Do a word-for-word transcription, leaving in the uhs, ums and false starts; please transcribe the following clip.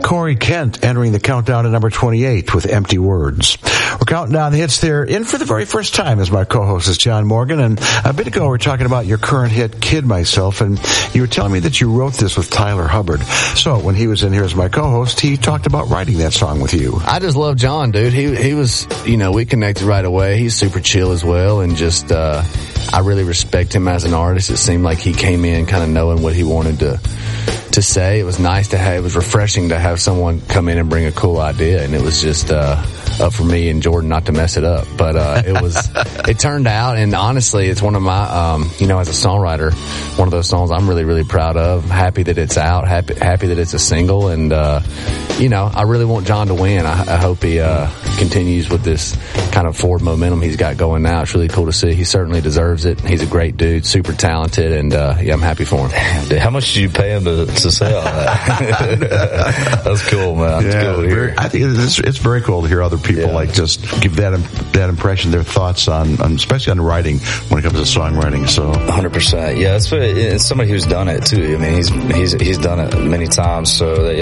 Corey Kent entering the countdown at number twenty-eight with Empty Words. We're counting down the hits there. In for the very first time as my co-host is John Morgan, and a bit ago we were talking about your current hit, Kid Myself, and you were telling me that you wrote this with Tyler Hubbard. So when he was in here as my co-host, he talked about writing that song with you. I just love John, dude. He he was, you know, we connected right away. He's super chill as well, and just uh I really respect him as an artist. It seemed like he came in kind of knowing what he wanted to to say. It was nice to have, it was refreshing to have someone come in and bring a cool idea, and it was just uh up for me and Jordan not to mess it up. But uh it was it turned out, and honestly it's one of my um you know, as a songwriter, one of those songs I'm really really proud of. I'm happy that it's out, happy happy that it's a single, and uh you know, I really want John to win. I, I hope he uh continues with this kind of forward momentum he's got going now. It's really cool to see. He certainly deserves it. He's a great dude, super talented, and uh yeah, I'm happy for him. Damn, dude, how much did you pay him to, to say all that? That's cool, man. That's yeah, cool to hear. Very, I think it's, it's very cool to hear other people yeah. like just give that that impression, their thoughts on, on, especially on writing when it comes to songwriting. So, one hundred percent. Yeah, it's, it's somebody who's done it too. I mean, he's he's he's done it many times. So. That,